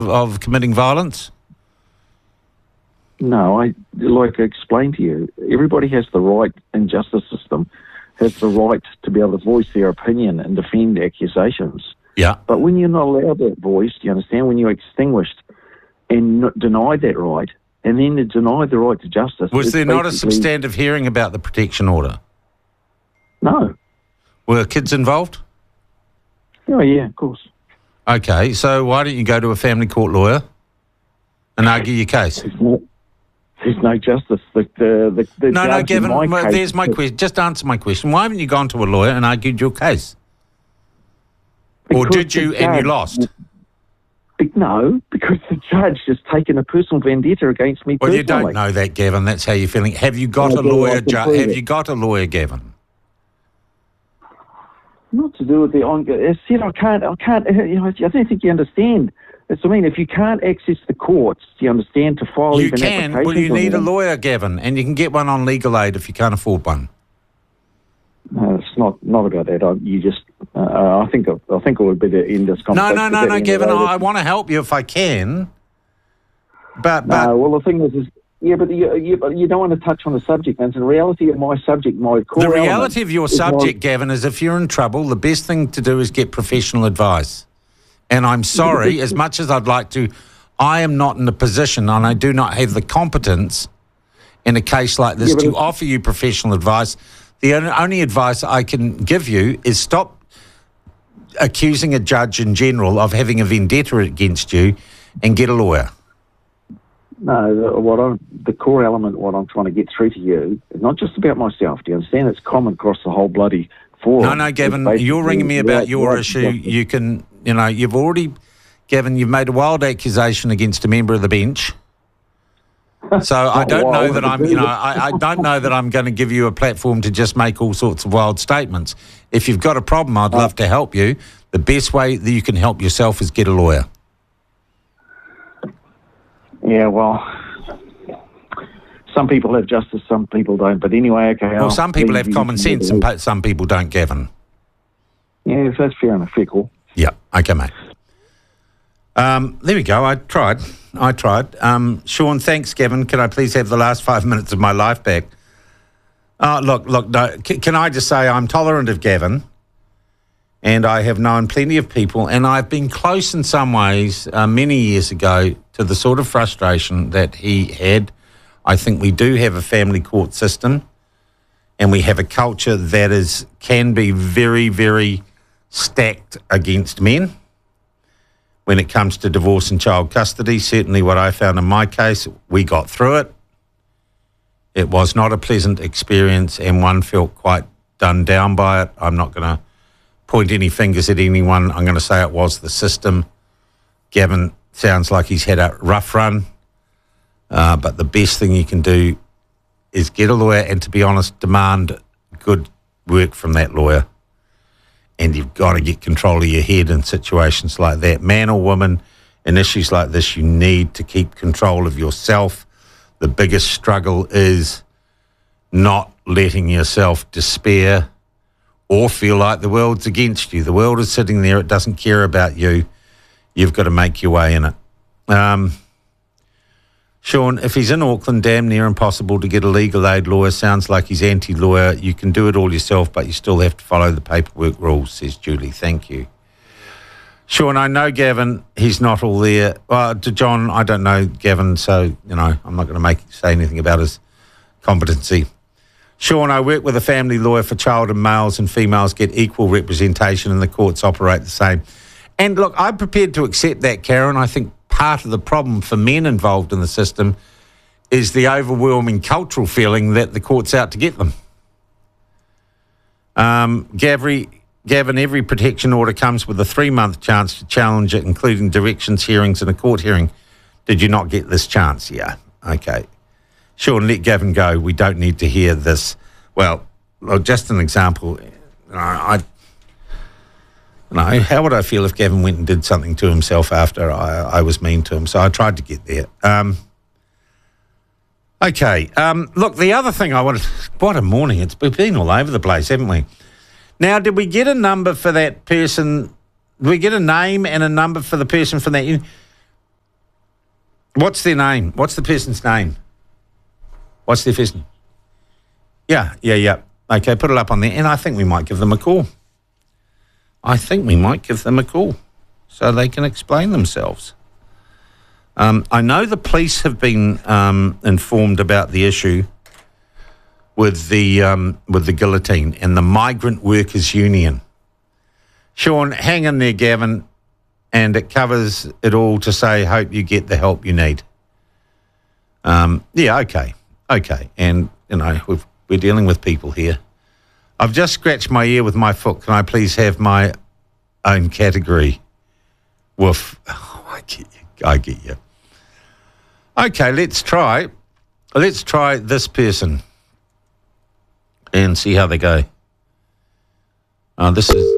of committing violence? No, like I explained to you, everybody has the right in justice system, has the right to be able to voice their opinion and defend accusations. Yeah. But when you're not allowed that voice, do you understand, when you're extinguished and denied that right, and then denied the right to justice. Was there not a substantive hearing about the protection order? No. Were kids involved? Oh, yeah, of course. Okay, so why don't you go to a family court lawyer and argue your case? There's no justice. The No, Gavin, there's my question. Just answer my question. Why haven't you gone to a lawyer and argued your case? Or did you and you lost? No, because the judge has taken a personal vendetta against me personally. Well, you don't know that, Gavin. That's how you're feeling. Have you got a lawyer, Gavin? Not to do with the ongoing. I said I can't. You know, I don't think you understand. That's what I mean. If you can't access the courts, do you understand, to file even applications? You can. Well, you need a lawyer, Gavin, and you can get one on legal aid if you can't afford one. No, it's not about that. I think it would be to end this conversation. No, Gavin. I want to help you if I can. But no. Well, the thing is yeah, but you don't want to touch on the subject. And the reality of my subject, my core. The reality of your subject, Gavin, is if you're in trouble, the best thing to do is get professional advice. And I'm sorry, as much as I'd like to, I am not in a position, and I do not have the competence in a case like this to offer you professional advice. The only advice I can give you is stop accusing a judge in general of having a vendetta against you and get a lawyer. No, the core element, what I'm trying to get through to you, is not just about myself. Do you understand? It's common across the whole bloody forum. No, Gavin, you're ringing me about your issue. You can, you've already, Gavin, you've made a wild accusation against a member of the bench. So I don't know that I don't know that I'm going to give you a platform to just make all sorts of wild statements. If you've got a problem, I'd love to help you. The best way that you can help yourself is get a lawyer. Yeah, well, some people have justice, some people don't. But anyway, okay. Well, some people have common sense and some people don't, Gavin. Yeah, that's fair enough. Fair call. Yeah, okay, mate. There we go. I tried. Sean, thanks, Gavin. Can I please have the last 5 minutes of my life back? Look, no, can I just say I'm tolerant of Gavin, and I have known plenty of people, and I've been close in some ways many years ago to the sort of frustration that he had. I think we do have a family court system, and we have a culture that can be very, very stacked against men when it comes to divorce and child custody. Certainly what I found in my case, we got through it. It was not a pleasant experience, and one felt quite done down by it. I'm not going to point any fingers at anyone. I'm going to say it was the system. Gavin sounds like he's had a rough run, but the best thing you can do is get a lawyer and, to be honest, demand good work from that lawyer. And you've got to get control of your head in situations like that. Man or woman, in issues like this, you need to keep control of yourself. The biggest struggle is not letting yourself despair or feel like the world's against you. The world is sitting there. It doesn't care about you. You've got to make your way in it. Sean, if he's in Auckland, damn near impossible to get a legal aid lawyer. Sounds like he's anti-lawyer. You can do it all yourself, but you still have to follow the paperwork rules, says Julie. Thank you. Sean, I know Gavin, he's not all there. Well, to John, I don't know Gavin, so, I'm not going to say anything about his competency. Sean, I work with a family lawyer for child, and males and females get equal representation and the courts operate the same. And look, I'm prepared to accept that, Karen. I think part of the problem for men involved in the system is the overwhelming cultural feeling that the court's out to get them. Gavin, every protection order comes with a 3-month chance to challenge it, including directions, hearings and a court hearing. Did you not get this chance? Yeah. Okay. Sean, let Gavin go. We don't need to hear this. Well, just an example. How would I feel if Gavin went and did something to himself after I was mean to him? So I tried to get there. Okay. Look, the other thing I wanted... What a morning. We've been all over the place, haven't we? Now, did we get a number for that person? Did we get a name and a number for the person from that? What's their name? What's the person's name? What's their first name? Yeah. Okay, put it up on there. And I think we might give them a call. So they can explain themselves. I know the police have been informed about the issue with the guillotine and the Migrant Workers Union. Sean, hang in there, Gavin, and it covers it all to say, hope you get the help you need. Okay. And, we're dealing with people here. I've just scratched my ear with my foot. Can I please have my own category? Woof. Oh, I get you. Okay, let's try this person and see how they go. This is...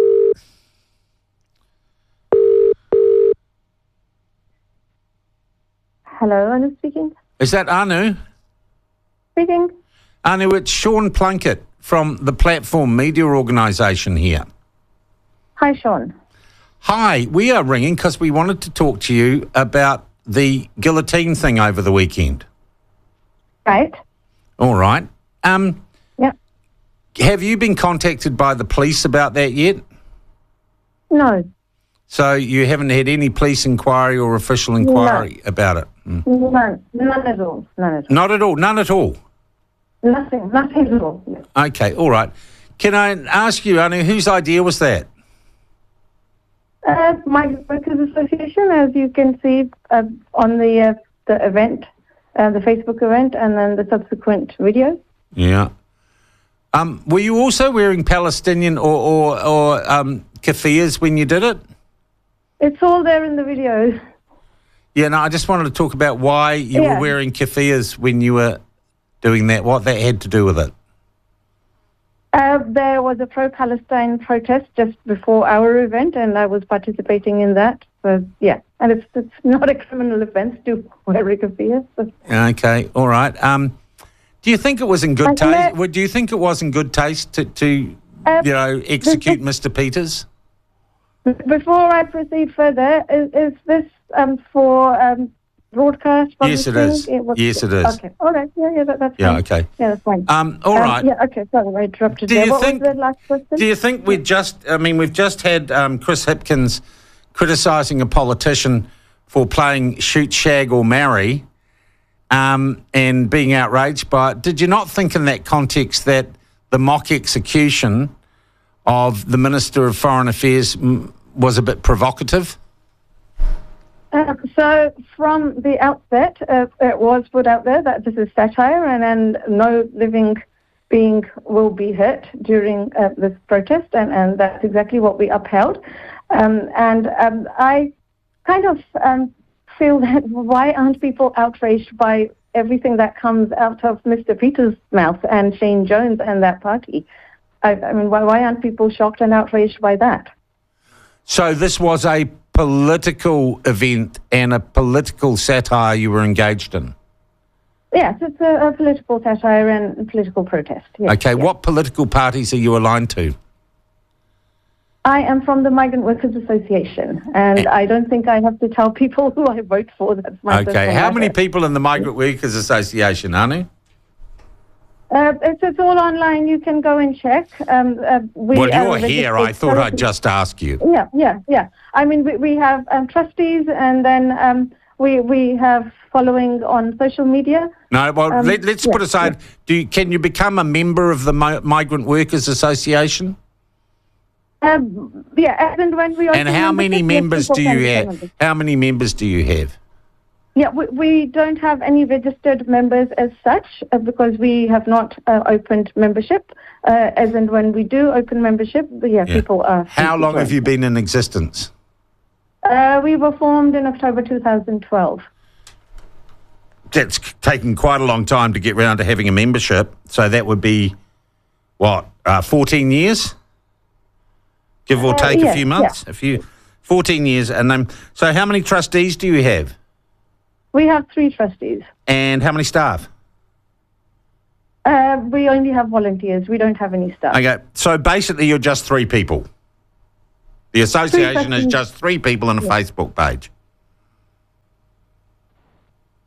Hello, Anu speaking. Is that Anu? Speaking. Anu, it's Sean Plunkett from the Platform Media Organisation here. Hi, Sean. Hi, we are ringing because we wanted to talk to you about the guillotine thing over the weekend. Right. All right. Yeah. Have you been contacted by the police about that yet? No. So you haven't had any police inquiry or official inquiry about it? None at all. Not at all? None at all? Nothing at all. No. Okay, all right. Can I ask you, Anu, whose idea was that? Migrant Workers Association, as you can see on the event, the Facebook event, and then the subsequent video. Yeah. Were you also wearing Palestinian or keffiyehs when you did it? It's all there in the video. Yeah, no, I just wanted to talk about why you were wearing keffiyehs when you were doing that, what that had to do with it. There was a pro-Palestine protest just before our event, and I was participating in that. So, yeah, and it's not a criminal offence to wear a keffiyeh. So. Okay, all right. Do you think it was in good taste? Do you think it was in good taste to execute Mr. Peters? Before I proceed further, is this for broadcast? Yes, it is. Yes, it is. Okay. All right. Yeah, that's fine. Yeah, okay. Yeah, that's fine. All right. Yeah, okay. Sorry, I interrupted there. What was the last question? Do you think we've just had Chris Hipkins criticising a politician for playing shoot, shag or marry and being outraged by it? Did you not think in that context that the mock execution of the Minister of Foreign Affairs was a bit provocative? So from the outset, it was put out there that this is satire and no living being will be hurt during this protest, and that's exactly what we upheld. I kind of feel that why aren't people outraged by everything that comes out of Mr. Peters' mouth and Shane Jones and that party? I mean, why aren't people shocked and outraged by that? So this was a political event and a political satire you were engaged in? Yes, it's a political satire and political protest. Yes, okay, yes. What political parties are you aligned to? I am from the Migrant Workers Association, and I don't think I have to tell people who I vote for. That's my okay, how many people in the Migrant Workers Association, Anu? It's all online. You can go and check. Well, you're here. I thought I'd just ask you. Yeah. I mean, we have trustees, and then we have following on social media. No, well, let's put aside. Can you become a member of the Migrant Workers Association? Yeah, as and when we. And how many members do you have? How many members do you have? Yeah, we don't have any registered members as such because we have not opened membership. As and when we do open membership, people are. How long have you been in existence? We were formed in October 2012. That's taken quite a long time to get round to having a membership. So that would be, 14 years? Give or take a few months? Yeah. 14 years. And then, so how many trustees do you have? We have 3 trustees. And how many staff? We only have volunteers. We don't have any staff. Okay, so basically you're just 3 people. The association is just 3 people on a Facebook page.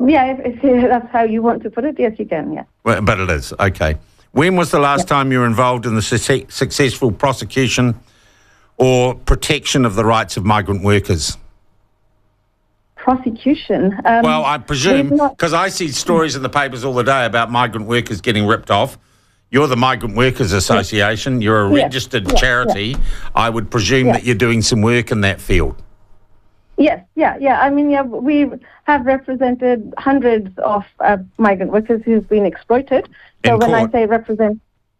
Yeah, if that's how you want to put it, yes, you can, yeah. Well, but it is, okay. When was the last time you were involved in the successful prosecution or protection of the rights of migrant workers? Prosecution? Well, I presume, because I see stories in the papers all the day about migrant workers getting ripped off. You're the Migrant Workers Association. You're a registered charity. I would presume that you're doing some work in that field. Yes, yeah. I mean, we have represented hundreds of migrant workers who've been exploited. So when I say represent,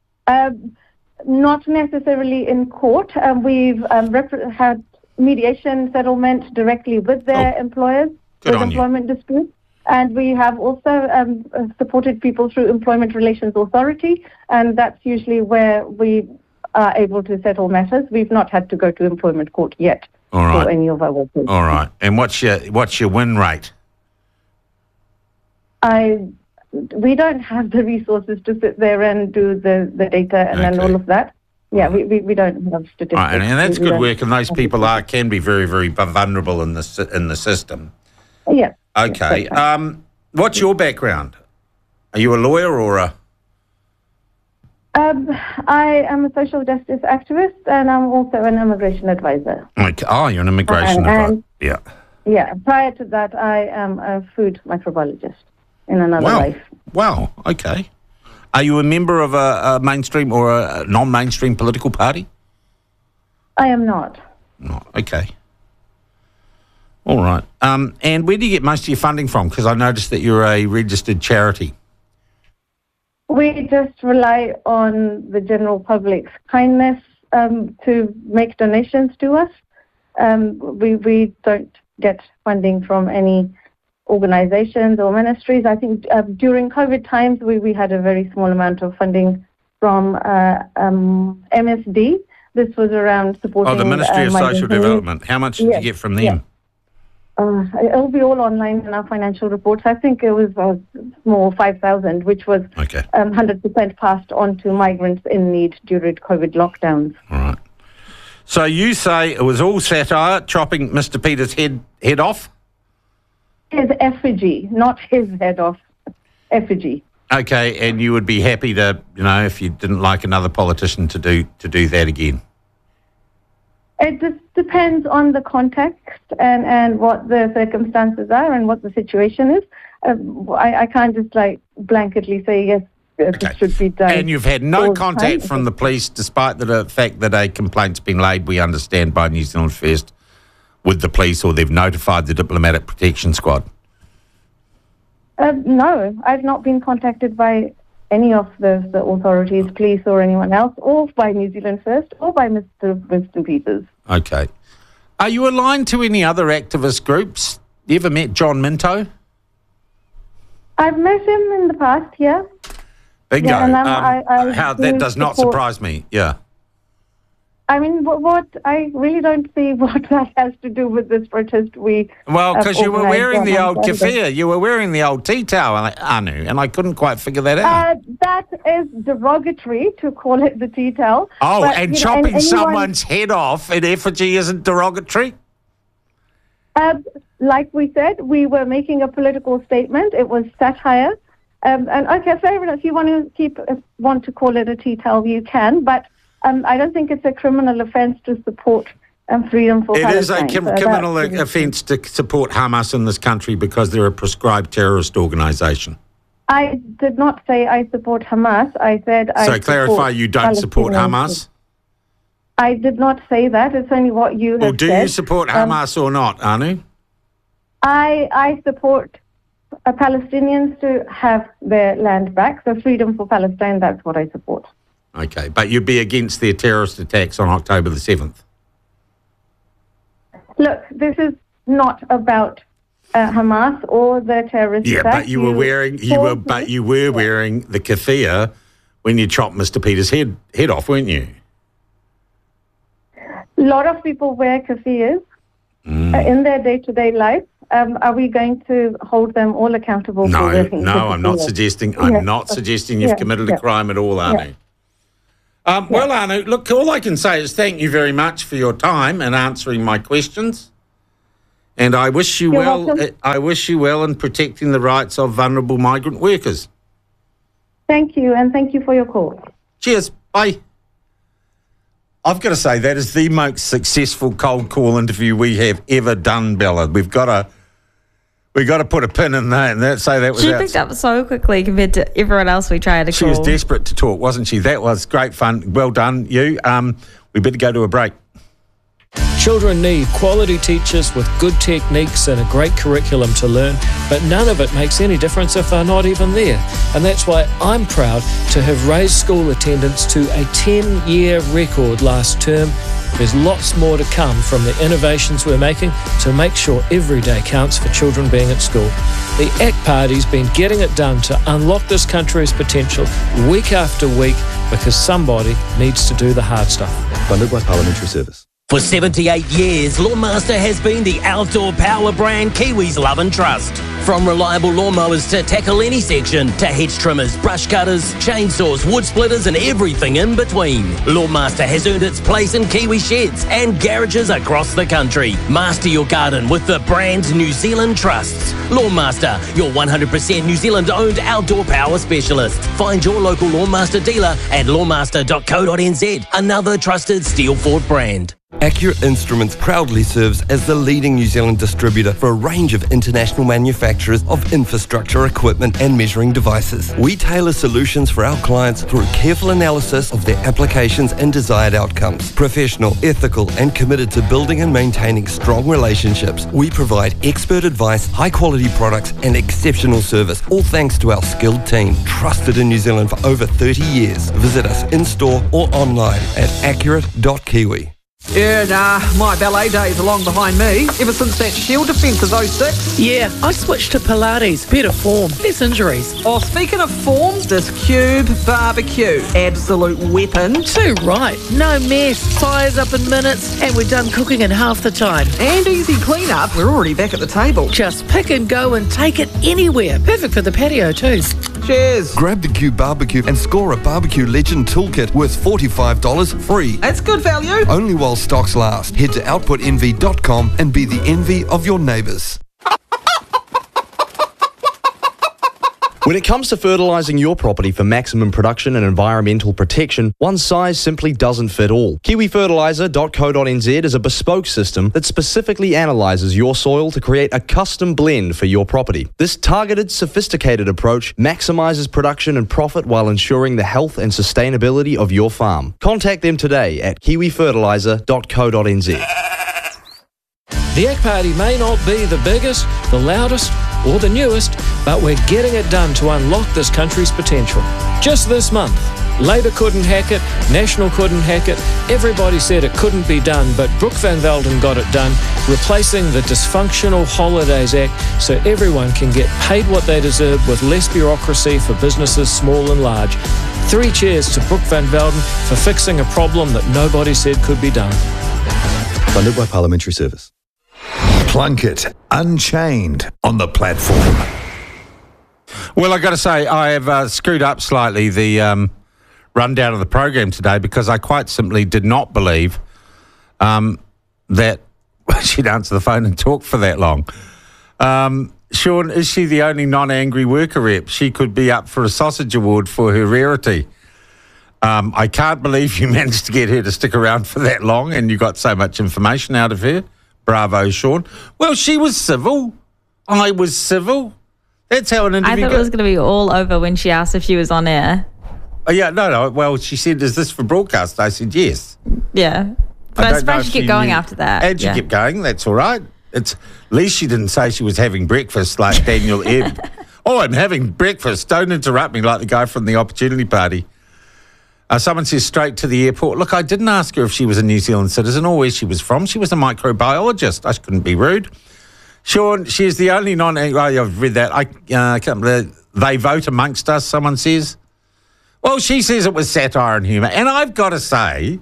not necessarily in court. We've had mediation settlement directly with their employers with employment disputes. And we have also supported people through Employment Relations Authority, and that's usually where we are able to settle matters. We've not had to go to employment court yet for any of our workers. All right. And what's your win rate? We don't have the resources to sit there and do the data and then all of that. Yeah, we don't have statistics. Right, and that's good work, and those people can be very, very vulnerable in the system. Yeah. Okay. What's your background? Are you a lawyer or a... I am a social justice activist, and I'm also an immigration advisor. Okay. Oh, you're an immigration advisor. Yeah. Yeah. Prior to that, I am a food microbiologist in another life. Wow. Okay. Are you a member of a mainstream or a non-mainstream political party? I am not. No. Okay. All right. And where do you get most of your funding from? Because I noticed that you're a registered charity. We just rely on the general public's kindness to make donations to us. We don't get funding from any organizations or ministries. I think during COVID times, we had a very small amount of funding from MSD. This was around supporting... the Ministry of Social Development. How much did you get from them? Yeah. It'll be all online in our financial reports. I think it was small 5,000, which was 100% passed on to migrants in need during COVID lockdowns. All right. So you say it was all satire, chopping Mr. Peters' head off? His effigy, not his head off. Effigy. Okay, and you would be happy to, if you didn't like another politician to do that again? It just depends on the context and what the circumstances are and what the situation is. I can't just blanketly say yes, it should be done. And you've had no contact from the police, despite the fact that a complaint's been laid, we understand, by New Zealand First with the police, or they've notified the Diplomatic Protection Squad? No, I've not been contacted by any of the authorities, police or anyone else, or by New Zealand First, or by Mr. Winston Peters. Okay. Are you aligned to any other activist groups? You ever met John Minto? I've met him in the past, yeah. Bingo. Yeah, that does not surprise me, yeah. I mean, what I really don't see what that has to do with this protest Well, because you were wearing the old keffiyeh. You were wearing the old tea towel, Anu, and I couldn't quite figure that out. That is derogatory to call it the tea towel. Oh, but, and chopping someone's head off in effigy isn't derogatory? Like we said, we were making a political statement. It was satire. And okay, fair enough. If you want to call it a tea towel, you can, but I don't think it's a criminal offence to support freedom for Palestine. It is a criminal offence to support Hamas in this country because they're a proscribed terrorist organisation. I did not say I support Hamas. I said So clarify, you don't support Hamas? I did not say that. It's only what you have said. Well, do you support Hamas or not, Anu? I support Palestinians to have their land back. So freedom for Palestine, that's what I support. Okay, but you'd be against their terrorist attacks on October the 7th? Look, this is not about Hamas or the terrorist attack. Yeah, but you were wearing the keffiyeh when you chopped Mr. Peters' head off, weren't you? A lot of people wear keffiyehs in their day-to-day life. Are we going to hold them all accountable for wearing keffiyehs? No, I'm not suggesting. I'm not suggesting you've committed a crime at all, Anu. Well, Anu, look, all I can say is thank you very much for your time and answering my questions. And I wish you You're well. welcome. I wish you well in protecting the rights of vulnerable migrant workers. Thank you, and thank you for your call. Cheers. Bye. I've got to say, that is the most successful cold call interview we have ever done, Bella. We've got to put a pin in that and say that was. She picked up so quickly compared to everyone else we tried to call. She was desperate to talk, wasn't she? That was great fun. Well done, you. We better go to a break. Children need quality teachers with good techniques and a great curriculum to learn, but none of it makes any difference if they're not even there. And that's why I'm proud to have raised school attendance to a 10-year record last term. There's lots more to come from the innovations we're making to make sure every day counts for children being at school. The ACT Party's been getting it done to unlock this country's potential week after week because somebody needs to do the hard stuff. Funded by Parliamentary Service. For 78 years, Lawnmaster has been the outdoor power brand Kiwis love and trust. From reliable lawnmowers to tackle any section, to hedge trimmers, brush cutters, chainsaws, wood splitters and everything in between. Lawnmaster has earned its place in Kiwi sheds and garages across the country. Master your garden with the brand New Zealand trusts. Lawnmaster, your 100% New Zealand owned outdoor power specialist. Find your local Lawnmaster dealer at lawnmaster.co.nz, another trusted Steelford brand. Accurate Instruments proudly serves as the leading New Zealand distributor for a range of international manufacturers of infrastructure equipment and measuring devices. We tailor solutions for our clients through careful analysis of their applications and desired outcomes. Professional, ethical, and committed to building and maintaining strong relationships, we provide expert advice, high-quality products, and exceptional service, all thanks to our skilled team, trusted in New Zealand for over 30 years. Visit us in-store or online at accurate.kiwi. Yeah, nah, my ballet days are long behind me. Ever since that Shield defence of 06. Yeah, I switched to Pilates. Better form, less injuries. Oh, speaking of form, this Cube barbecue. Absolute weapon. Too right. No mess. Fires up in minutes. And we're done cooking in half the time. And easy clean-up. We're already back at the table. Just pick and go and take it anywhere. Perfect for the patio too. Cheers. Grab the Cube barbecue and score a Barbecue Legend toolkit worth $45 free. That's good value. Only while stocks last. Head to outputenvy.com and be the envy of your neighbours. When it comes to fertilising your property for maximum production and environmental protection, one size simply doesn't fit all. KiwiFertiliser.co.nz is a bespoke system that specifically analyses your soil to create a custom blend for your property. This targeted, sophisticated approach maximises production and profit while ensuring the health and sustainability of your farm. Contact them today at KiwiFertiliser.co.nz. The ACT Party may not be the biggest, the loudest, or the newest, but we're getting it done to unlock this country's potential. Just this month, Labour couldn't hack it, National couldn't hack it, everybody said it couldn't be done, but Brooke Van Velden got it done, replacing the dysfunctional Holidays Act so everyone can get paid what they deserve with less bureaucracy for businesses small and large. 3 cheers to Brooke Van Velden for fixing a problem that nobody said could be done. Funded by Parliamentary Service. Plunkett, Unchained on the platform. Well, I've got to say, I have screwed up slightly the rundown of the program today because I quite simply did not believe that she'd answer the phone and talk for that long. Sean, is she the only non-angry worker rep? She could be up for a sausage award for her rarity. I can't believe you managed to get her to stick around for that long and you got so much information out of her. Bravo, Sean. Well, she was civil. I was civil. That's how an interview I thought it was going to be all over when she asked if she was on air. Oh, yeah, no. Well, she said, is this for broadcast? I said, yes. Yeah. But I suppose she kept going after that. And she kept going. That's all right. At least she didn't say she was having breakfast like Daniel Ebb. Oh, I'm having breakfast. Don't interrupt me like the guy from the Opportunity Party. Someone says straight to the airport. Look, I didn't ask her if she was a New Zealand citizen or where she was from. She was a microbiologist. I couldn't be rude. Sean, she's the only I've read that. I can't believe they vote amongst us, someone says. Well, she says it was satire and humour. And I've got to say,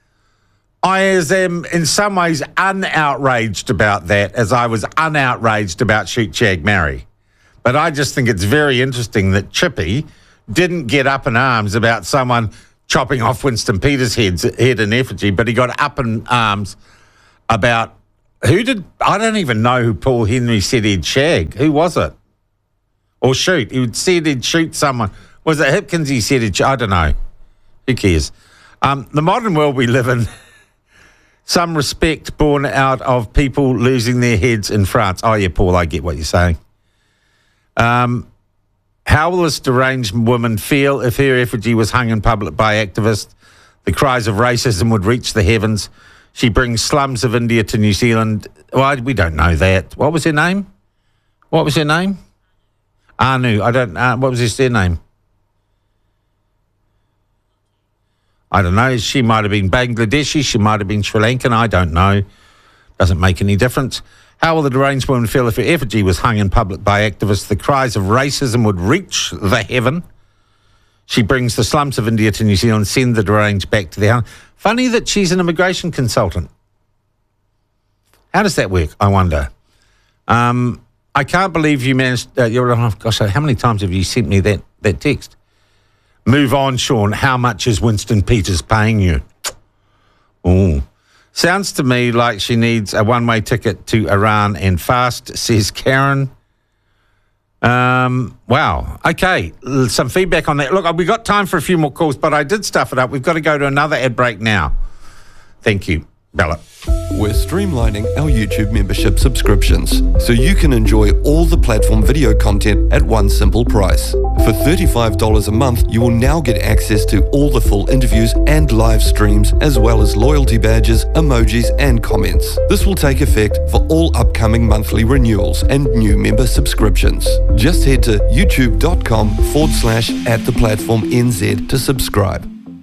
I am in some ways unoutraged about that as I was unoutraged about Shoot Shag Marry. But I just think it's very interesting that Chippy didn't get up in arms about someone chopping off Winston Peters' head in effigy, but he got up in arms about I don't even know who Paul Henry said he'd shag. Who was it? Or shoot. He said he'd shoot someone. Was it Hipkins he said he'd I don't know. Who cares? The modern world we live in, some respect born out of people losing their heads in France. Oh, yeah, Paul, I get what you're saying. How will this deranged woman feel if her effigy was hung in public by activists? The cries of racism would reach the heavens. She brings slums of India to New Zealand. Well, we don't know that. What was her name? Anu. What was her surname? I don't know. She might have been Bangladeshi. She might have been Sri Lankan. I don't know. Doesn't make any difference. How will the deranged woman feel if her effigy was hung in public by activists? The cries of racism would reach the heaven. She brings the slums of India to New Zealand, send the deranged back to their home. Funny that she's an immigration consultant. How does that work, I wonder? I can't believe you managed... how many times have you sent me that text? Move on, Sean. How much is Winston Peters paying you? Oh, sounds to me like she needs a one-way ticket to Iran and fast, says Karen. Wow. Okay, some feedback on that. Look, we've got time for a few more calls, but I did stuff it up. We've got to go to another ad break now. Thank you, Bella. We're streamlining our YouTube membership subscriptions so you can enjoy all the platform video content at one simple price. For $35 a month, you will now get access to all the full interviews and live streams, as well as loyalty badges, emojis, and comments. This will take effect for all upcoming monthly renewals and new member subscriptions. Just head to youtube.com/@theplatformnz to subscribe.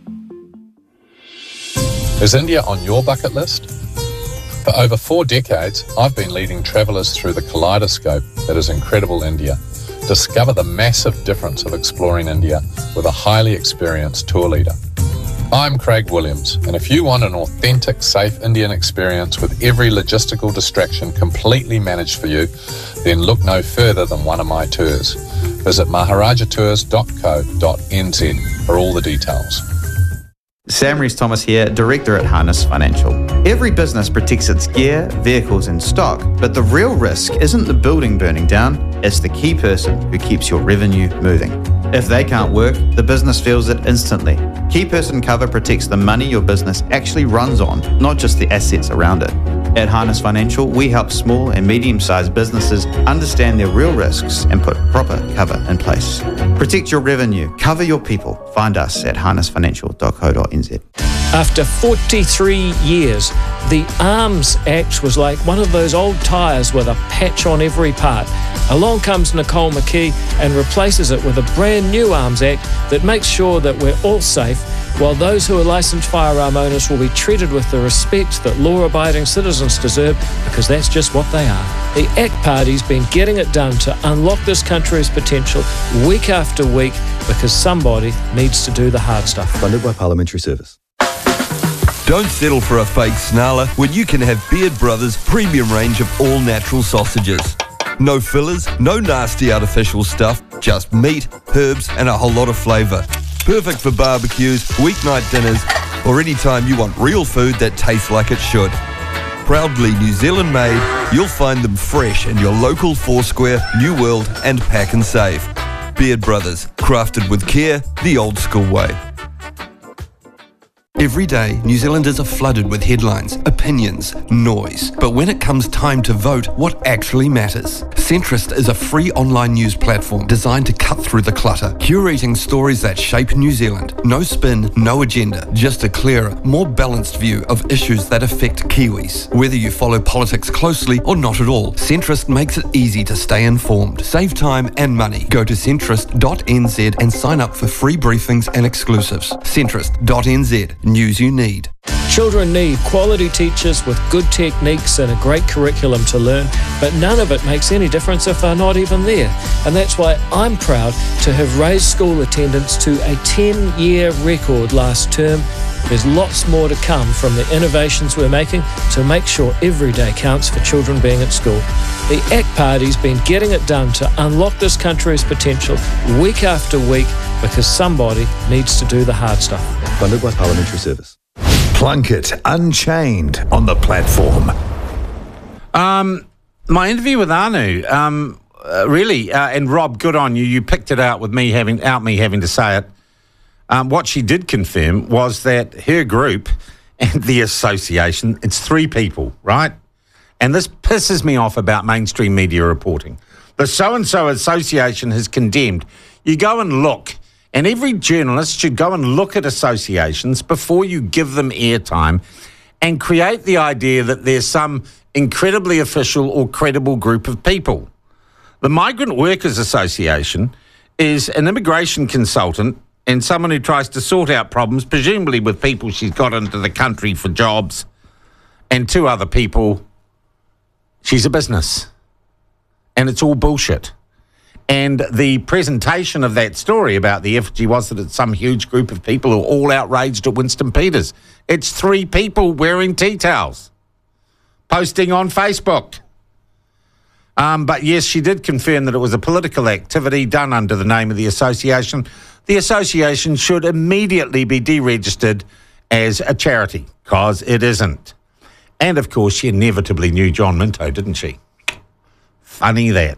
Is India on your bucket list? For over 4 decades, I've been leading travellers through the kaleidoscope that is incredible India. Discover the massive difference of exploring India with a highly experienced tour leader. I'm Craig Williams, and if you want an authentic, safe Indian experience with every logistical distraction completely managed for you, then look no further than one of my tours. Visit maharajatours.co.nz for all the details. Sam Rees-Thomas here, Director at Harness Financial. Every business protects its gear, vehicles and stock, but the real risk isn't the building burning down, it's the key person who keeps your revenue moving. If they can't work, the business feels it instantly. Key person cover protects the money your business actually runs on, not just the assets around it. At Harness Financial, we help small and medium-sized businesses understand their real risks and put proper cover in place. Protect your revenue, cover your people. Find us at harnessfinancial.co.nz. After 43 years, the Arms Act was like one of those old tyres with a patch on every part. Along comes Nicole McKee and replaces it with a brand new Arms Act that makes sure that we're all safe, while those who are licensed firearm owners will be treated with the respect that law-abiding citizens deserve, because that's just what they are. The ACT Party's been getting it done to unlock this country's potential week after week, because somebody needs to do the hard stuff. Funded by Parliamentary Service. Don't settle for a fake snarler when you can have Beard Brothers' premium range of all-natural sausages. No fillers, no nasty artificial stuff, just meat, herbs and a whole lot of flavour. Perfect for barbecues, weeknight dinners, or any time you want real food that tastes like it should. Proudly New Zealand made, you'll find them fresh in your local Foursquare, New World and Pack and Save. Beard Brothers, crafted with care, the old school way. Every day, New Zealanders are flooded with headlines, opinions, noise. But when it comes time to vote, what actually matters? Centrist is a free online news platform designed to cut through the clutter, curating stories that shape New Zealand. No spin, no agenda, just a clearer, more balanced view of issues that affect Kiwis. Whether you follow politics closely or not at all, Centrist makes it easy to stay informed, save time and money. Go to centrist.nz and sign up for free briefings and exclusives. Centrist.nz. News you need. Children need quality teachers with good techniques and a great curriculum to learn, but none of it makes any difference if they're not even there. And that's why I'm proud to have raised school attendance to a 10-year record last term. There's lots more to come from the innovations we're making to make sure every day counts for children being at school. The ACT Party's been getting it done to unlock this country's potential week after week, because somebody needs to do the hard stuff. Funded by Parliamentary Service. Plunkett Unchained on the platform. My interview with Anu, really, and Rob, good on you. You picked it out with me having to say it. What she did confirm was that her group and the association, it's 3 people, right? And this pisses me off about mainstream media reporting. The so-and-so association has condemned. You go and look, and every journalist should go and look at associations before you give them airtime and create the idea that there's some incredibly official or credible group of people. The Migrant Workers Association is an immigration consultant and someone who tries to sort out problems, presumably with people she's got into the country for jobs, and 2 other people. She's a business. And it's all bullshit. And the presentation of that story about the effigy was that it's some huge group of people who are all outraged at Winston Peters. It's 3 people wearing tea towels, posting on Facebook. But yes, she did confirm that it was a political activity done under the name of the association. The association should immediately be deregistered as a charity, because it isn't. And, of course, she inevitably knew John Minto, didn't she? Funny that.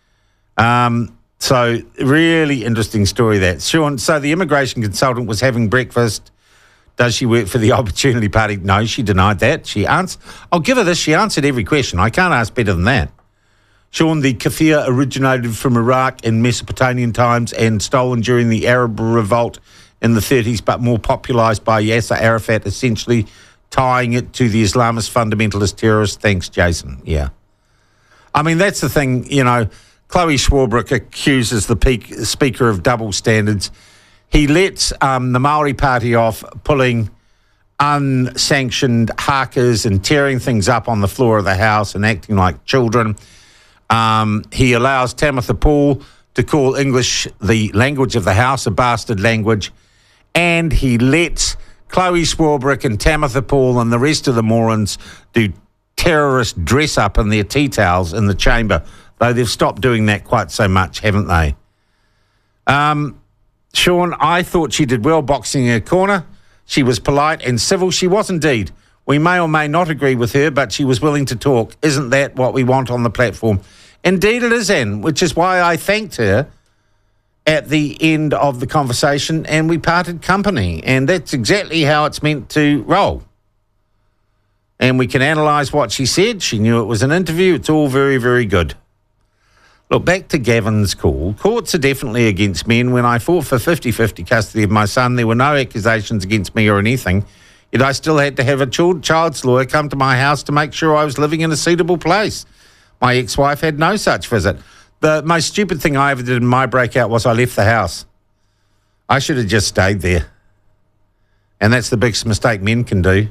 So, really interesting story that. Sean, so the immigration consultant was having breakfast. Does she work for the Opportunity Party? No, she denied that. I'll give her this. She answered every question. I can't ask better than that. Sean, the kefir originated from Iraq in Mesopotamian times and stolen during the Arab Revolt in the 30s, but more popularised by Yasser Arafat, essentially tying it to the Islamist fundamentalist terrorists. Thanks, Jason. Yeah. I mean, that's the thing, Chloe Swarbrick accuses the Speaker of double standards. He lets the Māori Party off pulling unsanctioned hakas and tearing things up on the floor of the House and acting like children. He allows Tamitha Paul to call English, the language of the House, a bastard language. And he lets Chloe Swarbrick and Tamitha Paul and the rest of the morons do terrorist dress up in their tea towels in the chamber, though they've stopped doing that quite so much, haven't they? Sean, I thought she did well boxing her corner. She was polite and civil. She was indeed. We may or may not agree with her, but she was willing to talk. Isn't that what we want on the platform? Indeed it is, Anne, which is why I thanked her at the end of the conversation and we parted company. And that's exactly how it's meant to roll. And we can analyse what she said. She knew it was an interview. It's all very, very good. Look, back to Gavin's call. Courts are definitely against me, and when I fought for 50-50 custody of my son, there were no accusations against me or anything. Yet I still had to have a child's lawyer come to my house to make sure I was living in a suitable place. My ex-wife had no such visit. The most stupid thing I ever did in my breakout was I left the house. I should have just stayed there. And that's the biggest mistake men can do.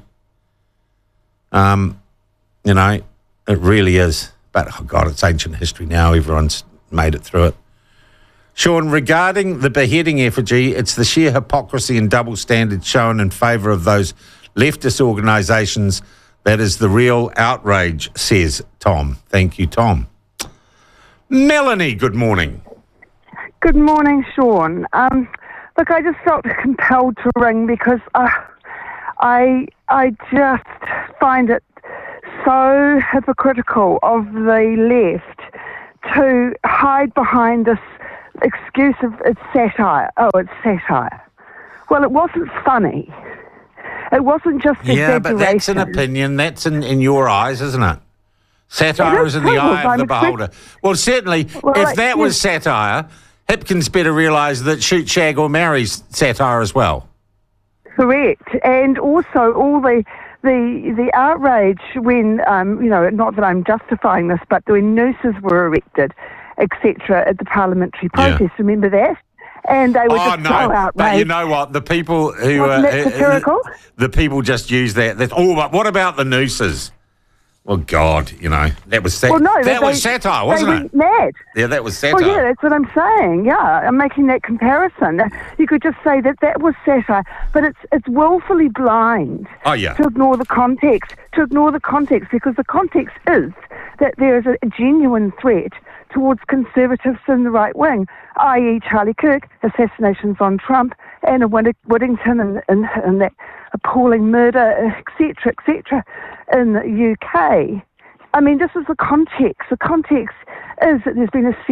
It really is. But, oh God, it's ancient history now. Everyone's made it through it. Sean, regarding the beheading effigy, it's the sheer hypocrisy and double standards shown in favour of those leftist organisations that is the real outrage, says Tom. Thank you, Tom. Melanie, good morning. Good morning, Sean. Look, I just felt compelled to ring because I just find it so hypocritical of the left to hide behind this excuse of it's satire. Oh, it's satire. Well, it wasn't funny. It wasn't just exaggeration. Yeah, but that's an opinion. That's in your eyes, isn't it? Satire is in the eye of the beholder. Well, certainly, if that was satire, Hipkins better realise that shoot, shag or marry's satire as well. Correct. And also all the outrage when, not that I'm justifying this, but when nooses were erected, etc., at the parliamentary protest. Yeah. Remember that? And they were just so outraged. But you know what? The people who Wasn't that satirical? The people just use that. But what about the nooses? Well, God, that was satire. Well, no, that was satire, wasn't it? Went mad. Yeah, that was satire. Well, yeah, that's what I'm saying. Yeah, I'm making that comparison. You could just say that was satire, but it's willfully blind. Oh, yeah. To ignore the context. Because the context is that there is a genuine threat towards conservatives in the right wing, i.e. Charlie Kirk, assassinations on Trump, Anna Whittington and that appalling murder, etc., in the UK. I mean, this is the context. The context is that there's been a